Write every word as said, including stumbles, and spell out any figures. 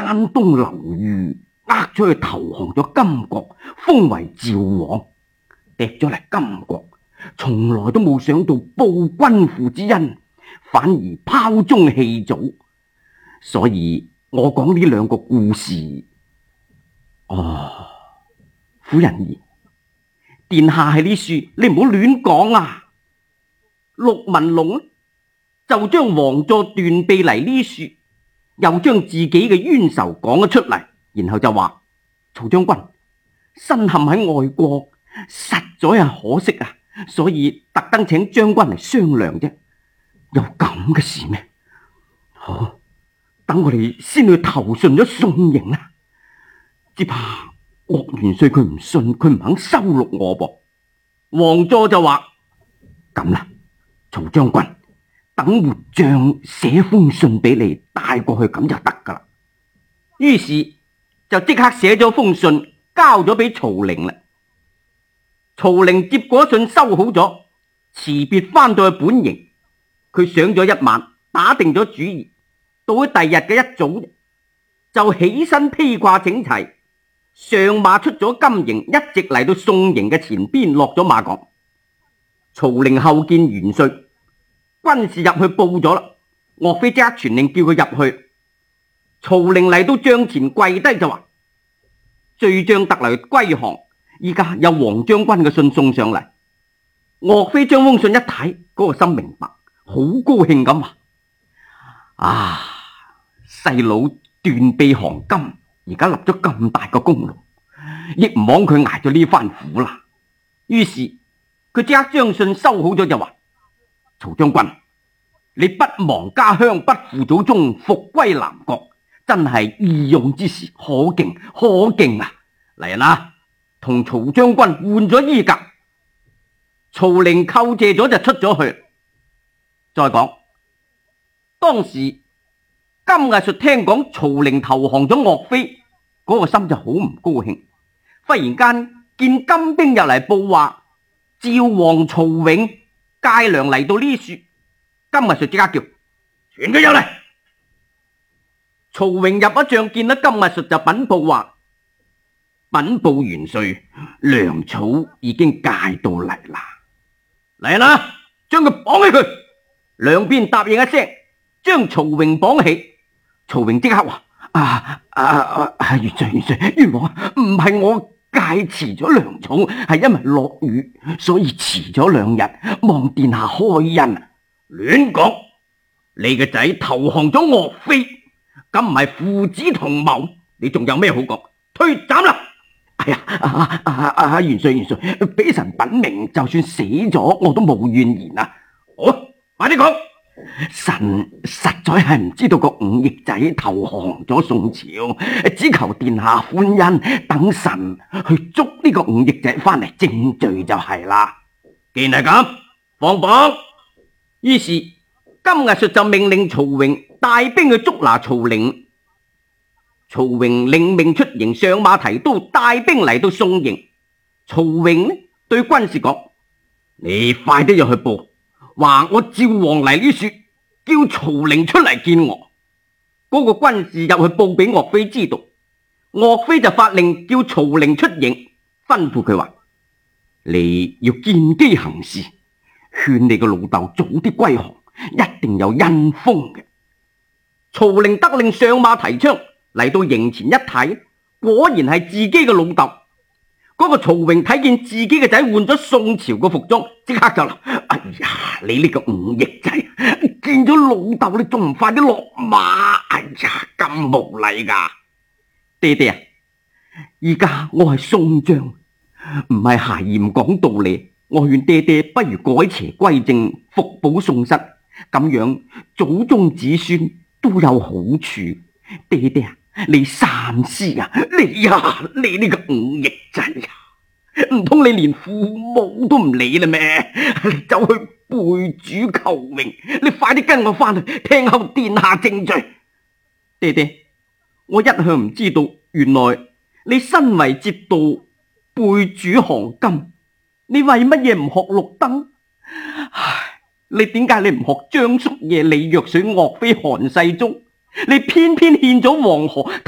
山東劉豫呃咗去投降咗金國，封為趙王，趯咗嚟金國，從來都冇想到報君父之恩，反而拋宗棄祖。所以我講呢兩個故事。哦，夫人兒，殿下係呢書，你唔好亂講啊！陸文龍就將王座斷臂嚟呢書，又將自己嘅冤仇講咗出嚟，然後就話曹將軍身陷喺外國，實在係可惜啊，所以特登請將軍嚟商量啫。有咁嘅事咩？好，等我哋先去投順咗宋營啦。只怕岳元帥佢唔信，佢唔肯收錄我噃。王座就話咁啦，曹將軍，等活將寫封信俾你帶過去，咁就得噶啦。於是就即刻寫咗封信交咗俾曹寧啦。曹寧接過信收好咗，辭別翻到去本營。佢想咗一晚，打定咗主意，到咗第日嘅一早就起身披掛整齊，上馬出咗金營，一直嚟到宋營嘅前邊，落咗馬講。曹寧後見元帥，軍士入去報咗啦。岳飛即刻傳令叫佢入去。曹寧嚟到帳前跪低就話：罪將特嚟歸降，依家有黃將軍嘅信送上嚟。岳飛將封信一睇，嗰、那個心明白，好高興咁話：啊，細佬斷臂降金，而家立咗咁大個功勞，亦唔枉佢挨咗呢番苦啦。於是佢即刻將信收好咗就話：曹將軍，你不忘家鄉，不負祖宗，復歸南國，真係義勇之士，可敬可敬啊！嚟人啊，同曹將軍換咗衣甲。曹寧叩謝咗就出咗去。再講當時金藝術聽講曹寧投降咗岳飛，嗰、那個心就好唔高興。忽然間見金兵入嚟報話，趙王曹永介良嚟到呢處，金藝術即刻叫傳佢入嚟。曹榮入咗帳，見到金藝術就稟報話：稟報元帥，糧草已經介到嚟啦。嚟啦，將佢綁起佢。兩邊答應一聲，將曹榮綁起。曹榮即刻話：啊啊啊！元帥元帥，冤枉，唔係我介遲咗糧草，係因為落雨，所以遲咗兩日，望殿下開恩。亂講！你個仔投降咗岳飛，咁唔係父子同謀，你仲有咩好講？推斬啦！哎呀，啊啊啊！元帥元帥，俾神稟明，就算死咗我都冇怨言啊！好，快啲講！神實在係唔知道個兀翼仔投降咗宋朝，只求殿下寬恩，等神去捉呢個兀翼仔翻嚟正罪就係啦。既然係咁，放榜。於是金藝術就命令曹榮帶兵去捉拿曹寧。曹榮領命出營，上馬提刀，帶兵嚟到宋營。曹榮呢對軍士講：你快啲入去報，話我趙王嚟呢處，叫曹寧出嚟見我。嗰、那個軍士入去報俾岳飛知道，岳飛就發令叫曹寧出營，吩咐佢話：你要見機行事，勸你個老豆早啲歸降，一定有恩封嘅。曹寧得令上馬提槍，嚟到營前一睇，果然係自己嘅老豆。嗰、那個曹榮睇見自己嘅仔換咗宋朝嘅服裝，即刻就諗：哎呀，你呢個兀翼仔，見咗老豆你仲唔快啲落馬？哎呀，咁無禮噶！爹爹啊，而家我係宋將，唔係孩兒講道理。我勸爹爹不如改邪歸正，復保宋室，咁樣祖宗子孫都有好處。爹爹啊，你三思啊！你呀，你呢個兀翼仔啊，唔通你連父母都唔理啦咩？你走去背主求榮，你快啲跟我翻去聽候殿下正罪。爹爹，我一向唔知道，原來你身為節度背主降金，你為乜嘢唔學綠燈？唉，你點解你唔學張叔夜、李若水、岳飛、韓世忠？你偏偏獻咗黃河，